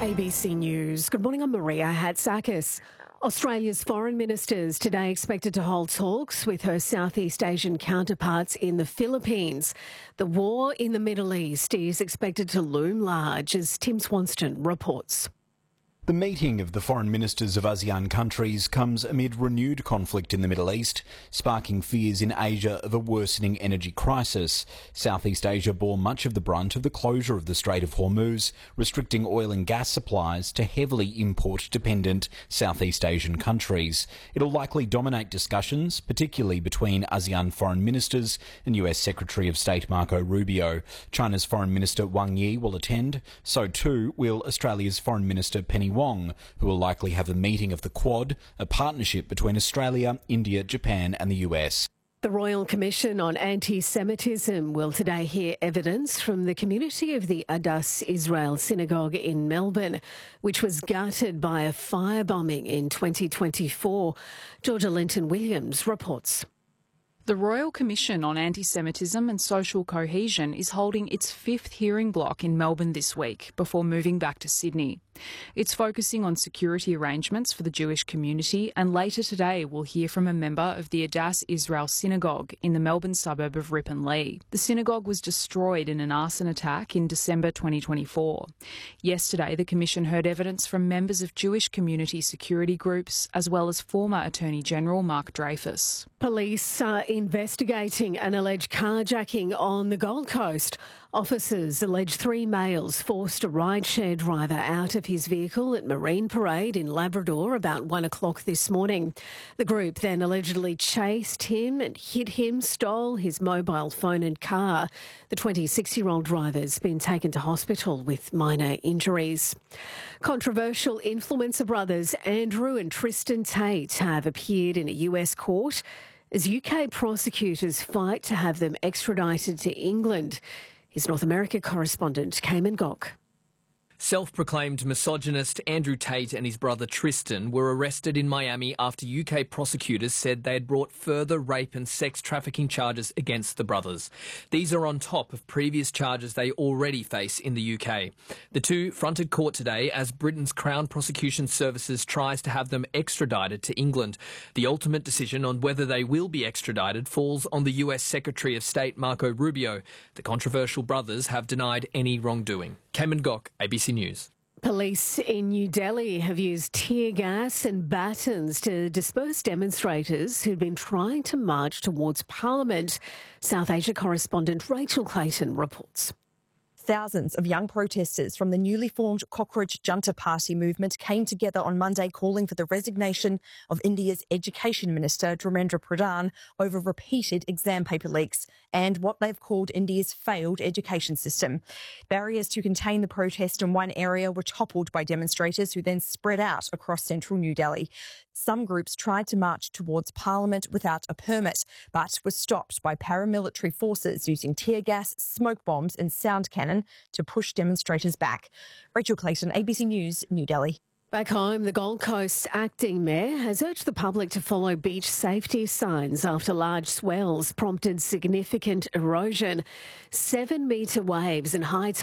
ABC News. Good morning, I'm Maria Hatzakis. Australia's foreign ministers today expected to hold talks with her Southeast Asian counterparts in the Philippines. The war in the Middle East is expected to loom large, as Tim Swanston reports. The meeting of the foreign ministers of ASEAN countries comes amid renewed conflict in the Middle East, sparking fears in Asia of a worsening energy crisis. Southeast Asia bore much of the brunt of the closure of the Strait of Hormuz, restricting oil and gas supplies to heavily import-dependent Southeast Asian countries. It'll likely dominate discussions, particularly between ASEAN foreign ministers and US Secretary of State Marco Rubio. China's Foreign Minister Wang Yi will attend. So too will Australia's Foreign Minister Penny Wong, who will likely have a meeting of the Quad, a partnership between Australia, India, Japan and the US. The Royal Commission on Anti-Semitism will today hear evidence from the community of the Adass Israel Synagogue in Melbourne, which was gutted by a firebombing in 2024. Georgia Linton-Williams reports. The Royal Commission on Anti-Semitism and Social Cohesion is holding its fifth hearing block in Melbourne this week before moving back to Sydney. It's focusing on security arrangements for the Jewish community, and later today we'll hear from a member of the Adass Israel Synagogue in the Melbourne suburb of Ripponlea. The synagogue was destroyed in an arson attack in December 2024. Yesterday, the Commission heard evidence from members of Jewish community security groups, as well as former Attorney General Mark Dreyfus. Police are investigating an alleged carjacking on the Gold Coast. Officers allege 3 males forced a rideshare driver out of his vehicle at Marine Parade in Labrador about 1 o'clock this morning. The group then allegedly chased him and hit him, stole his mobile phone and car. The 26-year-old driver's been taken to hospital with minor injuries. Controversial influencer brothers Andrew and Tristan Tate have appeared in a US court as UK prosecutors fight to have them extradited to England. His North America correspondent, Cayman Gok. Self-proclaimed misogynist Andrew Tate and his brother Tristan were arrested in Miami after UK prosecutors said they had brought further rape and sex trafficking charges against the brothers. These are on top of previous charges they already face in the UK. The two fronted court today as Britain's Crown Prosecution Services tries to have them extradited to England. The ultimate decision on whether they will be extradited falls on the US Secretary of State Marco Rubio. The controversial brothers have denied any wrongdoing. Cayman Gok, ABC News. Police in New Delhi have used tear gas and batons to disperse demonstrators who'd been trying to march towards Parliament. South Asia correspondent Rachel Clayton reports. Thousands of young protesters from the newly formed Cockroach Junta Party movement came together on Monday calling for the resignation of India's Education Minister Dharmendra Pradhan over repeated exam paper leaks and what they've called India's failed education system. Barriers to contain the protest in one area were toppled by demonstrators who then spread out across central New Delhi. Some groups tried to march towards Parliament without a permit, but were stopped by paramilitary forces using tear gas, smoke bombs and sound cannon to push demonstrators back. Rachel Clayton, ABC News, New Delhi. Back home, the Gold Coast's acting mayor has urged the public to follow beach safety signs after large swells prompted significant erosion. 7-metre waves and high